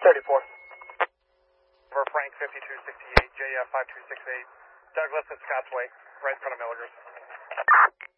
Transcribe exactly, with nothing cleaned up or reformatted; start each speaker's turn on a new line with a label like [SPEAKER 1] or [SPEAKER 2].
[SPEAKER 1] thirty-four.
[SPEAKER 2] For Frank fifty-two sixty-eight, J F five two six eight, Douglas at Scotts Way, right in front of Milligers.